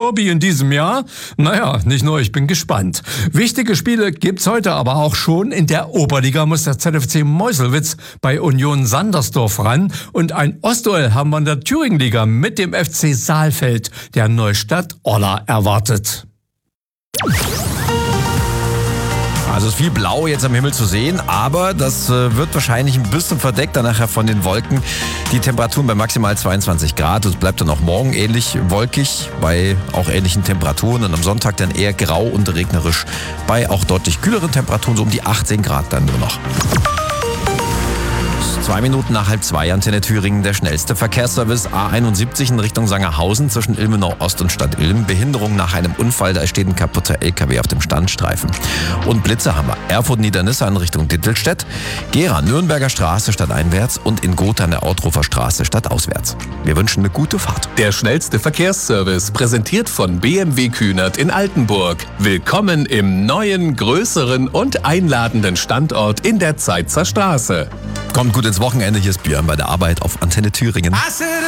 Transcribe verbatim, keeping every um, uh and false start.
Derby in diesem Jahr? Naja, nicht nur, ich bin gespannt. Wichtige Spiele gibt's heute aber auch schon. In der Oberliga muss der Z F C Meuselwitz bei Union Sandersdorf ran. Und ein Ostduell haben wir in der Thüringenliga mit dem F C Saalfeld, der Neustadt Orla erwartet. Also es ist viel Blau jetzt am Himmel zu sehen, aber das äh, wird wahrscheinlich ein bisschen verdeckt dann nachher von den Wolken. Die Temperaturen bei maximal zweiundzwanzig Grad. Es bleibt dann auch morgen ähnlich wolkig bei auch ähnlichen Temperaturen und am Sonntag dann eher grau und regnerisch bei auch deutlich kühleren Temperaturen, so um die achtzehn Grad dann nur noch. Zwei Minuten nach halb zwei, Antenne Thüringen, der schnellste Verkehrsservice A einundsiebzig in Richtung Sangerhausen zwischen Ilmenau Ost und Stadt Ilm. Behinderung nach einem Unfall, da steht ein kaputter L K W auf dem Standstreifen. Und Blitze haben wir. Erfurt-Niedernisse in Richtung Dittelstedt, Gera Nürnberger Straße stadteinwärts und in Gotha an der Autrofer Straße stadtauswärts. Wir wünschen eine gute Fahrt. Der schnellste Verkehrsservice, präsentiert von B M W Kühnert in Altenburg. Willkommen im neuen, größeren und einladenden Standort in der Zeitzer Straße. Kommt gut ins Wochenende, hier ist Björn bei der Arbeit auf Antenne Thüringen.